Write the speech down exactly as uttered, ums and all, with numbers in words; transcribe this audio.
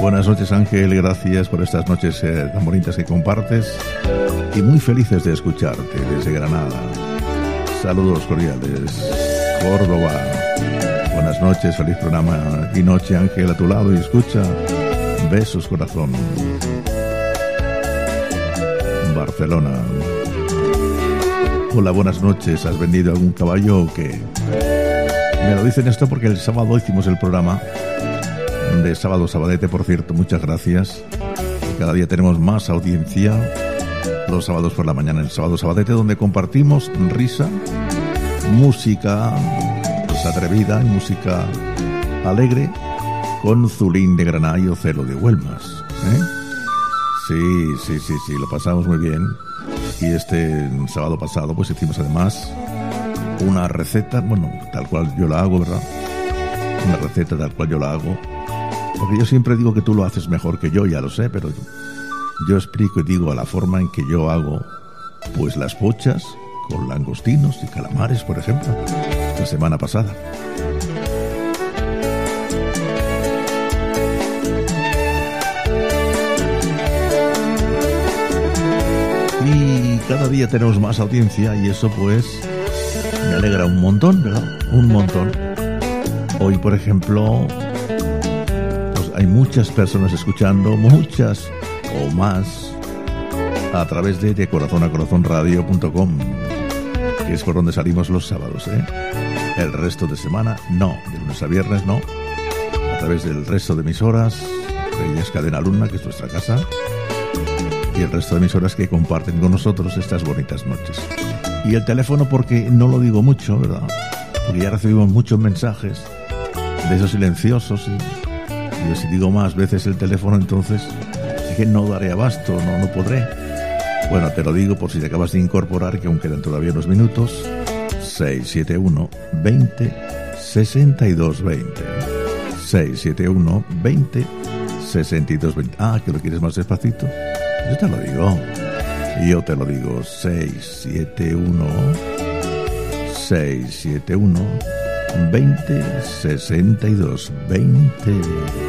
Buenas noches, Ángel, gracias por estas noches eh, tan bonitas que compartes y muy felices de escucharte desde Granada. Saludos cordiales, Córdoba. Buenas noches, feliz programa y noche, Ángel, a tu lado y escucha. Besos, corazón. Barcelona. Hola, buenas noches, ¿has vendido algún caballo o qué? Me lo dicen esto porque el sábado hicimos el programa de Sábado Sabadete, por cierto, muchas gracias. Cada día tenemos más audiencia los sábados por la mañana en Sábado Sabadete, donde compartimos risa, música pues, atrevida y música alegre con Zulín de Granada y Ocelo de Huelmas, ¿eh? Sí, sí, sí, sí, lo pasamos muy bien. Y este sábado pasado pues hicimos además una receta, bueno, tal cual yo la hago, ¿verdad? Una receta tal cual yo la hago. Porque yo siempre digo que tú lo haces mejor que yo, ya lo sé, pero yo, yo explico y digo a la forma en que yo hago pues las pochas con langostinos y calamares, por ejemplo, la semana pasada. Y cada día tenemos más audiencia y eso pues me alegra un montón, ¿verdad? Un montón. Hoy, por ejemplo, hay muchas personas escuchando, muchas o más, a través de, de corazón a corazón radio punto com, que es por donde salimos los sábados, ¿eh? El resto de semana, no, de lunes a viernes, no. A través del resto de emisoras, de ellas Cadena Alumna, que es nuestra casa, y el resto de emisoras que comparten con nosotros estas bonitas noches. Y el teléfono, porque no lo digo mucho, ¿verdad? Porque ya recibimos muchos mensajes de esos silenciosos y... Yo si digo más veces el teléfono, entonces es que no daré abasto, no, no podré. Bueno, te lo digo por si te acabas de incorporar, que aún quedan todavía unos minutos. seis siete uno, veinte, sesenta y dos veinte. seis siete uno, veinte, sesenta y dos veinte. Ah, que lo quieres más despacito. Yo te lo digo. Yo te lo digo. seis siete uno, seis siete uno, veinte, sesenta y dos veinte.